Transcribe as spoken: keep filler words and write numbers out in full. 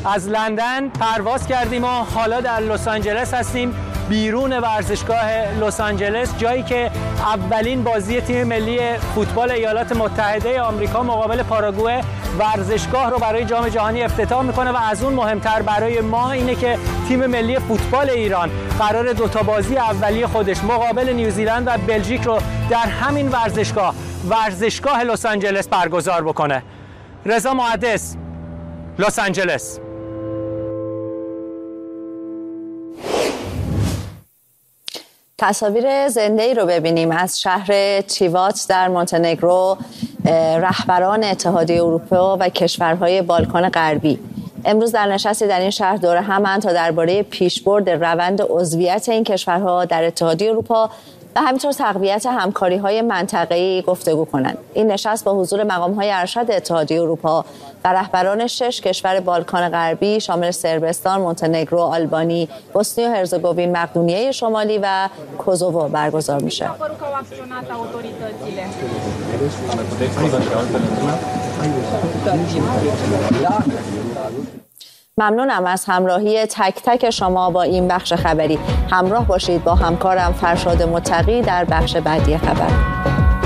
از لندن پرواز کردیم و حالا در لس آنجلس هستیم، بیرون ورزشگاه لس آنجلس، جایی که اولین بازی تیم ملی فوتبال ایالات متحده آمریکا مقابل پاراگوئه ورزشگاه رو برای جام جهانی افتتاح میکنه و از اون مهمتر برای ما اینه که تیم ملی فوتبال ایران قرار دوتا بازی اولیه خودش مقابل نیوزیلند و بلژیک رو در همین ورزشگاه ورزشگاه لس آنجلس برگزار بکنه. رضا محدث، لس آنجلس. تصاویر زنده‌ای رو ببینیم از شهر چیوات در مونتنگرو. رهبران اتحادیه اروپا و کشورهای بالکان غربی امروز در نشستی در این شهر دور همند تا درباره پیشبرد روند عضویت این کشورها در اتحادیه اروپا و همینطور تقویت همکاری‌های منطقه‌ای گفتگو کنند. این نشست با حضور مقام‌های ارشد اتحادیه اروپا و رهبران شش کشور بالکان غربی شامل صربستان، مونتنگرو، آلبانی، بوسنی و هرزگوین، مقدونیه شمالی و کوزوو برگزار میشه. ممنونم از همراهی تک تک شما با این بخش خبری. همراه باشید با همکارم فرشاد متقی در بخش بعدی خبر.